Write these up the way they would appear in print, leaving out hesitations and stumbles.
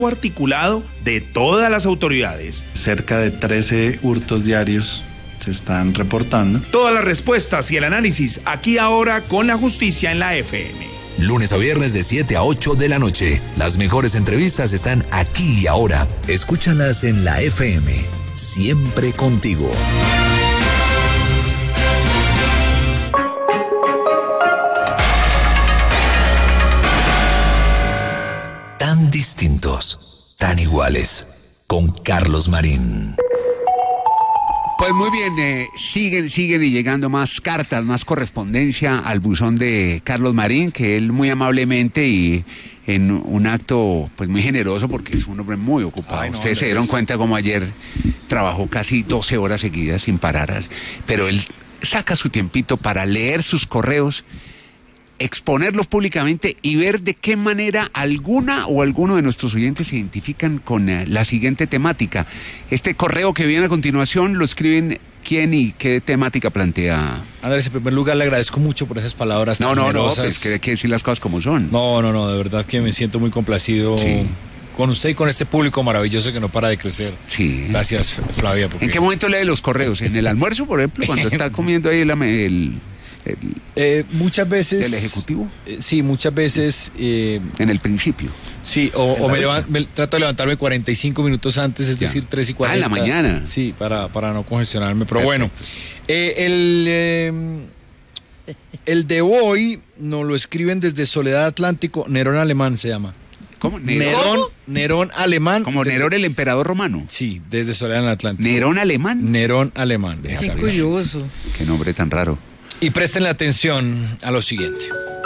articulado de todas las autoridades. Cerca de 13 hurtos diarios se están reportando. Todas las respuestas y el análisis aquí ahora con la justicia en la FM. Lunes a viernes de 7 a 8 de la noche. Las mejores entrevistas están aquí y ahora. Escúchalas en la FM. Siempre contigo. Tan distintos, tan iguales. Con Carlos Marín. Pues muy bien, siguen y llegando más cartas, más correspondencia al buzón de Carlos Marín, que él muy amablemente y en un acto pues muy generoso, porque es un hombre muy ocupado. Ustedes se dieron cuenta como ayer trabajó casi 12 horas seguidas sin parar, pero él saca su tiempito para leer sus correos, exponerlos públicamente y ver de qué manera alguna o alguno de nuestros oyentes se identifican con la siguiente temática. Este correo que viene a continuación lo escriben quién y qué temática plantea. Andrés, en primer lugar le agradezco mucho por esas palabras tan No, generosas. pues que hay que decir las cosas como son. No, de verdad que me siento muy complacido con usted y con este público maravilloso que no para de crecer. Sí. Gracias, Flavia. ¿En qué momento lee los correos? ¿En el almuerzo, por ejemplo, cuando está comiendo ahí muchas veces el ejecutivo? Sí, muchas veces en el principio. Sí, o me trato de levantarme 45 minutos antes, es decir, 3:40. En la mañana. Sí, para no congestionarme, pero bueno. El de hoy nos lo escriben desde Soledad Atlántico, Nerón Alemán se llama. ¿Cómo? Nerón Alemán. Como Nerón, el emperador romano. Sí, desde Soledad Atlántico. ¿Nerón Alemán? Nerón Alemán. Qué curioso. Qué nombre tan raro. Y presten atención a lo siguiente.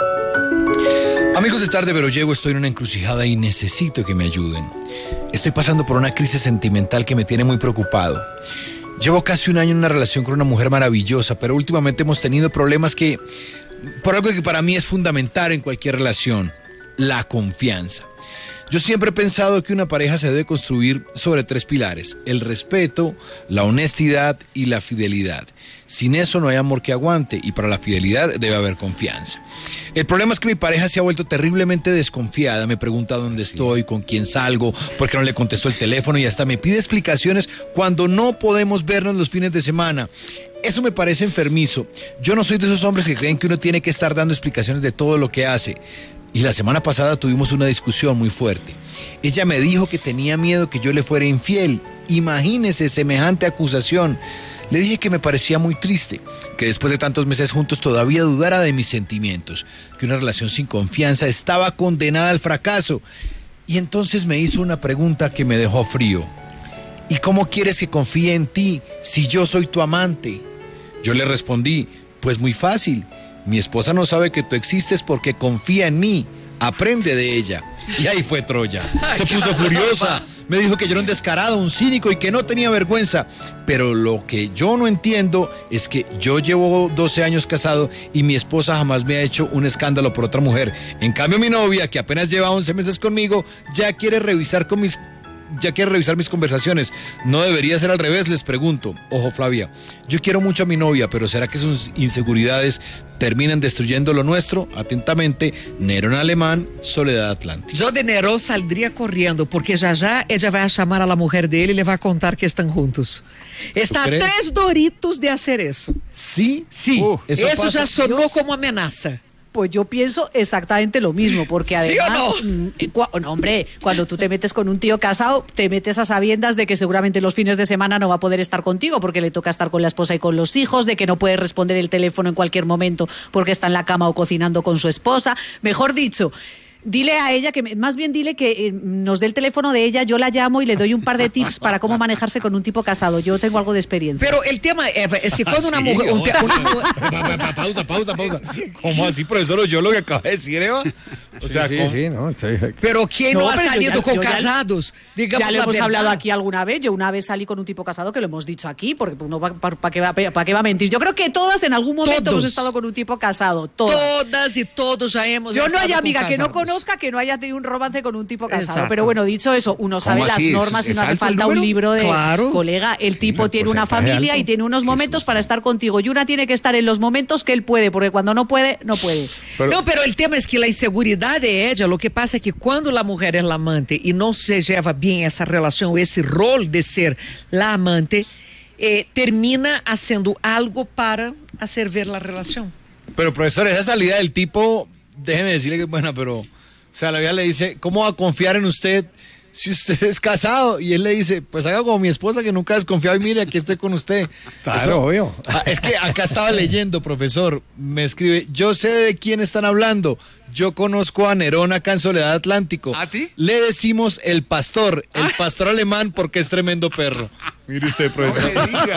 Amigos de Tarde Pero Llego, estoy en una encrucijada y necesito que me ayuden. Estoy pasando por una crisis sentimental que me tiene muy preocupado. Llevo casi un año en una relación con una mujer maravillosa, pero últimamente hemos tenido problemas por algo que para mí es fundamental en cualquier relación: la confianza. Yo siempre he pensado que una pareja se debe construir sobre 3 pilares: el respeto, la honestidad y la fidelidad. Sin eso no hay amor que aguante, y para la fidelidad debe haber confianza. El problema es que mi pareja se ha vuelto terriblemente desconfiada. Me pregunta dónde estoy, con quién salgo, por qué no le contesto el teléfono, y hasta me pide explicaciones cuando no podemos vernos los fines de semana. Eso me parece enfermizo. Yo no soy de esos hombres que creen que uno tiene que estar dando explicaciones de todo lo que hace. Y la semana pasada tuvimos una discusión muy fuerte. Ella me dijo que tenía miedo que yo le fuera infiel. Imagínese semejante acusación. Le dije que me parecía muy triste, que después de tantos meses juntos todavía dudara de mis sentimientos, que una relación sin confianza estaba condenada al fracaso. Y entonces me hizo una pregunta que me dejó frío. ¿Y cómo quieres que confíe en ti si yo soy tu amante? Yo le respondí, pues muy fácil. Mi esposa no sabe que tú existes porque confía en mí. Aprende de ella. Y ahí fue Troya. Se puso furiosa. Me dijo que yo era un descarado, un cínico y que no tenía vergüenza. Pero lo que yo no entiendo es que yo llevo 12 años casado y mi esposa jamás me ha hecho un escándalo por otra mujer. En cambio, mi novia, que apenas lleva 11 meses conmigo, ya quiere revisar mis conversaciones. ¿No debería ser al revés? Les pregunto. Ojo, Flavia, yo quiero mucho a mi novia, pero ¿será que sus inseguridades terminan destruyendo lo nuestro? Atentamente, Nerón Alemán, Soledad Atlántica. Yo de Nerón saldría corriendo, porque ya ella vai a chamar a la mujer dele e le vai a contar que estão juntos. Está a 3 doritos de hacer eso. ¿Sí? Sí. Eso ya sonó como amenaza. Pues yo pienso exactamente lo mismo, porque además, ¿sí o no? No, hombre, cuando tú te metes con un tío casado, te metes a sabiendas de que seguramente los fines de semana no va a poder estar contigo porque le toca estar con la esposa y con los hijos, de que no puede responder el teléfono en cualquier momento porque está en la cama o cocinando con su esposa. Mejor dicho, dile a ella más bien dile que nos dé el teléfono de ella, yo la llamo y le doy un par de tips para cómo manejarse con un tipo casado. Yo tengo algo de experiencia. Pero el tema es que cuando una mujer... Pausa. ¿Cómo así, profesor? Yo lo que acabo de decir, Eva. O sea, sí, no. Pero ¿quién no ha salido con casados? Ya le hemos hablado aquí alguna vez. Yo una vez salí con un tipo casado, que lo hemos dicho aquí, porque uno ¿para qué va a mentir? Yo creo que todas en algún momento hemos estado con un tipo casado. Todas y todos ya hemos Yo no estado hay amiga que no conozca conozca que no haya tenido un romance con un tipo casado. Exacto. Pero bueno, dicho eso, uno sabe las así? normas y ¿Es no hace alto el falta un número? libro de Claro. colega. El tipo el tiene una porcentaje familia alto. y tiene unos momentos para estar contigo. Y una tiene que estar en los momentos que él puede, porque cuando no puede, no puede. No, pero el tema es que la inseguridad de ella, lo que pasa es que cuando la mujer es la amante y no se lleva bien esa relación o ese rol de ser la amante, termina haciendo algo para hacer ver la relación. Pero profesor, esa salida del tipo, déjeme decirle que es buena, pero, o sea, la vida le dice, ¿cómo va a confiar en usted si usted es casado? Y él le dice, pues haga como mi esposa que nunca ha desconfiado y mire, aquí estoy con usted. Claro, obvio. Es que acá estaba leyendo, profesor, me escribe, yo sé de quién están hablando, yo conozco a Nerón acá en Soledad Atlántico. ¿A ti? Le decimos el pastor alemán porque es tremendo perro. Mire usted, profesor.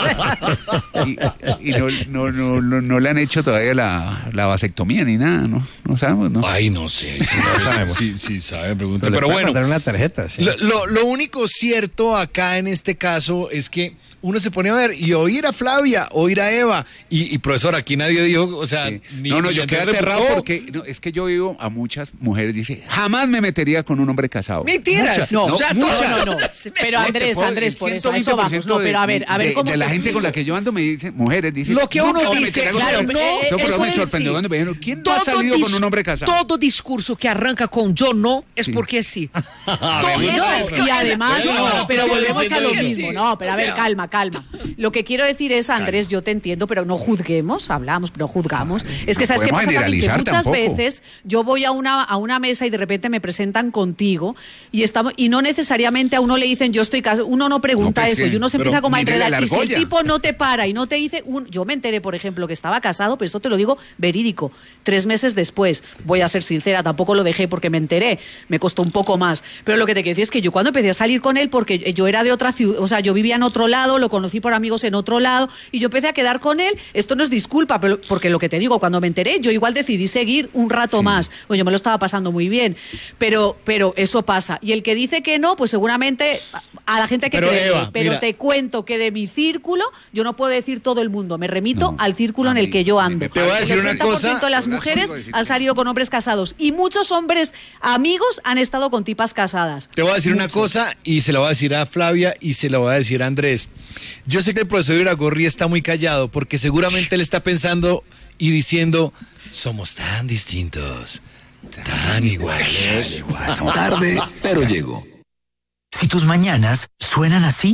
Y no le han hecho todavía la vasectomía ni nada, no sabemos, ¿no? Ay, no sé, no sabemos. Sí, sabe, pregunta. Pero bueno, dar una tarjeta, sí. lo único cierto acá en este caso es que uno se pone a ver y oír a Flavia, oír a Eva, y profesor, aquí nadie dijo, o sea, Sí. ni yo Andrés quedé aterrado reputó. porque es que yo oigo a muchas mujeres, dice, jamás me metería con un hombre casado. Mentiras. No, Ya no, todas- no. Pero Andrés, por eso, a eso vamos. No, pero a ver cómo de la te gente con la que yo ando me dicen, mujeres dicen, Lo que uno "Nunca me dice, metería con claro, un hombre". no, Entonces, eso me es sorprendió sí. cuando me dijeron, ¿quién no ha salido con un hombre casado? Todo discurso que arranca con yo no es porque sí. Y además, no, pero volvemos a lo Sí. mismo. No, pero a ver, calma. Lo que quiero decir es, Andrés, yo te entiendo, pero no juzguemos, hablamos, pero juzgamos. Es que, ¿sabes qué podemos pasa, Karin? Que generalizar muchas tampoco. veces yo voy a una mesa y de repente me presentan contigo y no necesariamente a uno le dicen yo estoy casado, uno no pregunta No, pues eso, sí, y uno se pero empieza como a mírele la enredar. Y si el argolla. tipo no te para y no te dice, yo me enteré, por ejemplo, que estaba casado, pero esto te lo digo verídico, 3 meses después, voy a ser sincera, tampoco lo dejé porque me enteré, me costó un poco más, pero lo que te quiero decir es que yo cuando empecé a salir con él, porque yo era de otra ciudad, o sea, yo vivía en otro lado, lo conocí por amigos en otro lado, y yo empecé a quedar con él, esto no es disculpa, pero porque lo que te digo, cuando me enteré, yo igual decidí seguir un rato más, pues yo me lo estaba pasando muy bien, pero eso pasa, y el que dice que no, pues seguramente a la gente que Pero, cree, Eva, pero mira. te cuento que de mi círculo, yo no puedo decir todo el mundo, me remito al círculo en el que yo ando. Te voy a decir El una 80% cosa, de las yo las mujeres oigo decir han que salido con hombres casados y muchos hombres amigos han estado con tipas casadas. Te voy a decir una cosa y se la voy a decir a Flavia y se la voy a decir a Andrés. Yo sé que el profesor Iragorri está muy callado porque seguramente él está pensando y diciendo, somos tan distintos, tan iguales. Tarde, pero llego. Si tus mañanas suenan así.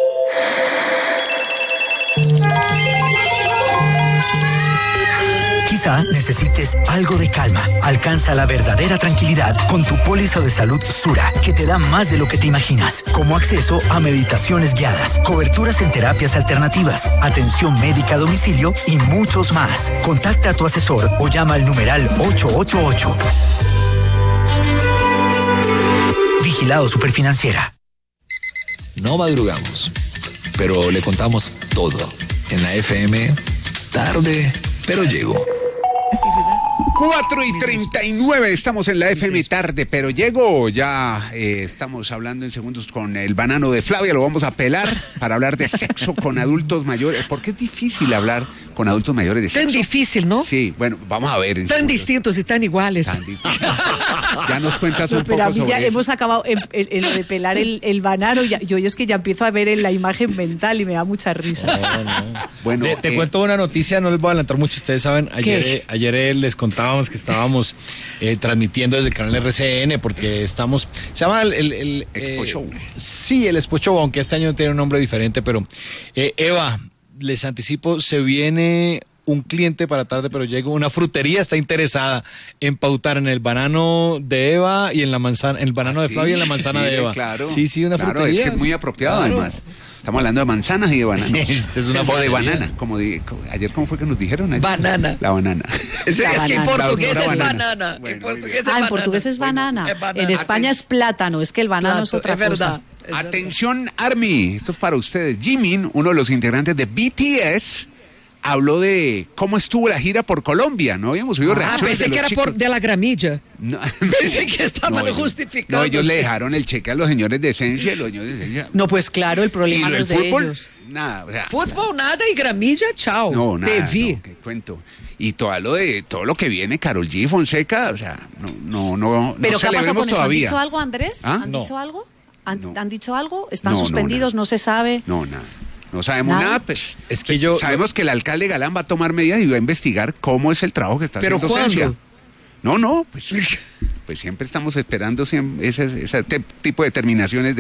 Quizá necesites algo de calma. Alcanza la verdadera tranquilidad con tu póliza de salud Sura, que te da más de lo que te imaginas, como acceso a meditaciones guiadas, coberturas en terapias alternativas, atención médica a domicilio y muchos más. Contacta a tu asesor o llama al numeral 888. Vigilado Superfinanciera. No madrugamos, pero le contamos todo. En la FM, tarde, pero llego. 4:39, estamos en la FM tarde, pero llego, ya estamos hablando en segundos con el banano de Flavia, lo vamos a pelar para hablar de sexo con adultos mayores, porque es difícil hablar con adultos mayores de Tan sexo. difícil, ¿no? Sí, bueno, vamos a ver. en Tan segundos. distintos y tan iguales. Tan difícil. Ya nos cuentas un Pero a poco mí ya sobre eso. hemos acabado en lo de pelar el banano, yo es que ya empiezo a ver en la imagen mental y me da mucha risa. Bueno, Te cuento una noticia, no les voy a adelantar mucho, ustedes saben, ayer les contábamos que estábamos transmitiendo desde el canal RCN porque estamos, se llama el Expo Show. Sí, el Expo Show, aunque este año tiene un nombre diferente, pero Eva, les anticipo, se viene un cliente para tarde, pero llego, una frutería está interesada en pautar en el banano de Eva y en la manzana, en el banano de Sí, Flavia y en la manzana de mire, Eva. Claro, Sí, una claro, frutería. es que es muy apropiado Claro. además. Estamos hablando de manzanas y de bananos. Sí, esta es una o de frutería. banana, ayer, ¿cómo fue que nos dijeron? Ayer? Banana. La banana. Es que en banana. portugués La es banana. banana. Bueno, En muy portugués bien. es En banana. portugués es banana. Es banana. En España es plátano, es que el banano es Plato, otra es verdad. cosa. Es verdad. Atención, Army, esto es para ustedes. Jimin, uno de los integrantes de BTS, habló de cómo estuvo la gira por Colombia. No habíamos oído Ah, reacciones pensé de que los era chicos. por de la gramilla. No, Pensé que estaban ellos- justificando. No, ellos le dejaron el cheque a los señores de Esencia, los señores de Esencia. No, pues claro, el Y problema no el es de fútbol, ellos. nada. O sea, Fútbol, nada y gramilla, chao. no, nada. Te vi. No, qué cuento. y todo lo que viene, Karol G, Fonseca, o sea, no ¿Pero qué ha pasado con eso? ¿Han todavía. dicho algo, Andrés? ¿Ah? ¿Han dicho algo? No. ¿Han dicho algo? ¿Están No, suspendidos? nada. No se sabe. No, nada. No sabemos ¿Nada? nada, pues. Es que sabemos que el alcalde Galán va a tomar medidas y va a investigar cómo es el trabajo que está ¿Pero haciendo cuándo? Celsia. No, pues siempre estamos esperando ese tipo de determinaciones